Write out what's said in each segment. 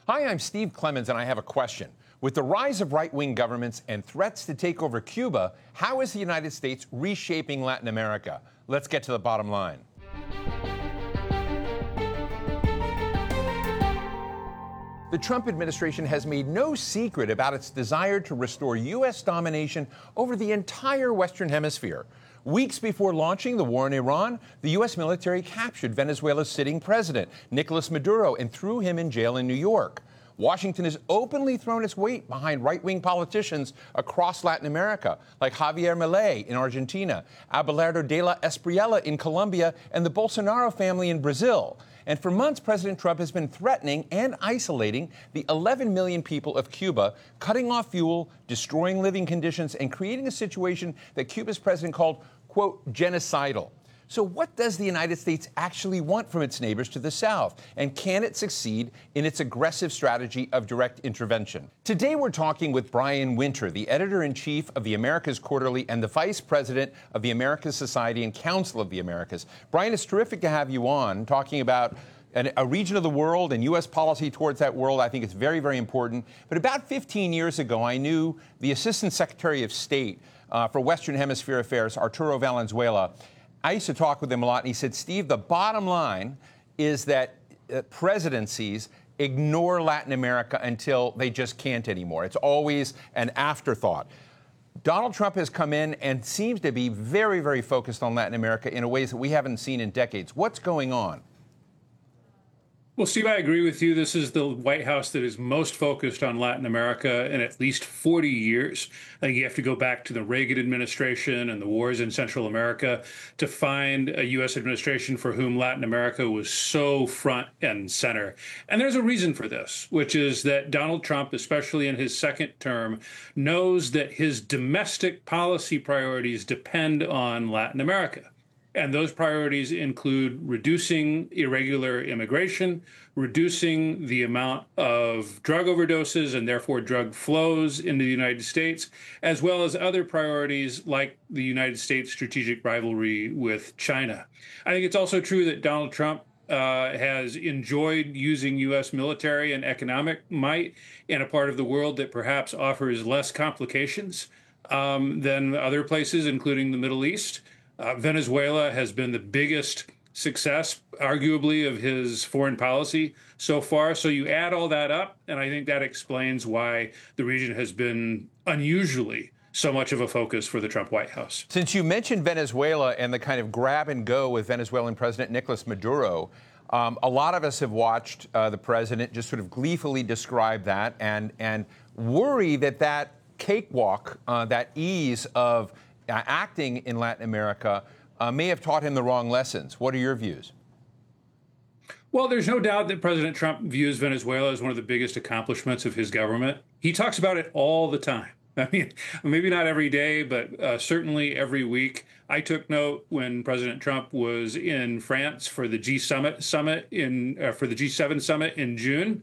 Hi, I'm Steve Clemens, and I have a question. With the rise of right-wing governments and threats to take over Cuba, how is the United States reshaping Latin America? Let's get to the bottom line. The Trump administration has made no secret about its desire to restore U.S. domination over the entire Western Hemisphere. Weeks before launching the war in Iran, the U.S. military captured Venezuela's sitting president, Nicolas Maduro, and threw him in jail in New York. Washington has openly thrown its weight behind right-wing politicians across Latin America, like Javier Milei in Argentina, Abelardo de la Espriella in Colombia, and the Bolsonaro family in Brazil. And for months, President Trump has been threatening and isolating the 11 million people of Cuba, cutting off fuel, destroying living conditions, and creating a situation that Cuba's president called, quote, genocidal. So what does the United States actually want from its neighbors to the south? And can it succeed in its aggressive strategy of direct intervention? Today, we're talking with Brian Winter, the editor-in-chief of the Americas Quarterly and the vice president of the Americas Society and Council of the Americas. Brian, it's terrific to have you on talking about a region of the world and U.S. policy towards that world. I think it's very, very important. But about 15 years ago, I knew the Assistant Secretary of State for Western Hemisphere Affairs, Arturo Valenzuela. I used to talk with him a lot, and he said, Steve, the bottom line is that presidencies ignore Latin America until they just can't anymore. It's always an afterthought. Donald Trump has come in and seems to be very, very focused on Latin America in ways that we haven't seen in decades. What's going on? Well, Steve, I agree with you. This is the White House that is most focused on Latin America in at least 40 years. I think you have to go back to the Reagan administration and the wars in Central America to find a U.S. administration for whom Latin America was so front and center. And there's a reason for this, which is that Donald Trump, especially in his second term, knows that his domestic policy priorities depend on Latin America. And those priorities include reducing irregular immigration, reducing the amount of drug overdoses and therefore drug flows into the United States, as well as other priorities like the United States' strategic rivalry with China. I think it's also true that Donald Trump has enjoyed using U.S. military and economic might in a part of the world that perhaps offers less complications than other places, including the Middle East. Venezuela has been the biggest success, arguably, of his foreign policy so far. So you add all that up, and I think that explains why the region has been unusually so much of a focus for the Trump White House. Since you mentioned Venezuela and the kind of grab and go with Venezuelan President Nicolas Maduro, a lot of us have watched the president just sort of gleefully describe that and worry that cakewalk, that ease of acting in Latin America may have taught him the wrong lessons. What are your views? Well, there's no doubt that President Trump views Venezuela as one of the biggest accomplishments of his government. He talks about it all the time. I mean, maybe not every day, but certainly every week. I took note when President Trump was in France for the G7 summit in June.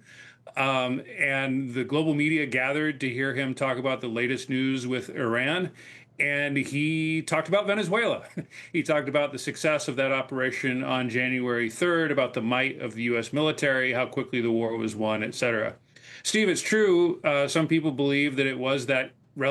And the global media gathered to hear him talk about the latest news with Iran. And he talked about Venezuela. He talked about the success of that operation on January 3rd, about the might of the U.S. military, how quickly the war was won, et cetera. Steve, it's true. Some people believe that it was that